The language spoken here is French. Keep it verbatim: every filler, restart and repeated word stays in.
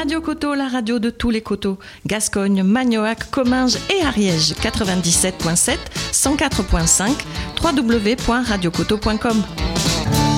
Radio Coteau, la radio de tous les coteaux. Gascogne, Magnoac, Comminges et Ariège. quatre-vingt-dix-sept virgule sept, cent quatre virgule cinq, w w w point radio coteau point com.